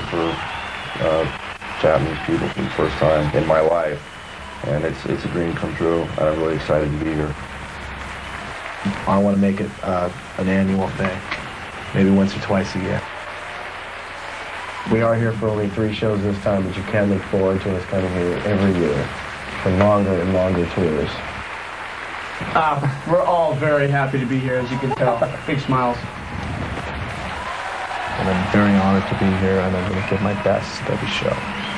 for Chapman's people for the first time in my life, and it's a dream come true, and I'm really excited to be here. I want to make it an annual thing, maybe once or twice a year. We are here for only 3 shows this time, but you can look forward to us coming here every year for longer and longer tours. We're all very happy to be here, as you can tell. Big smiles. And I'm very honored to be here, and I'm going to give my best every show.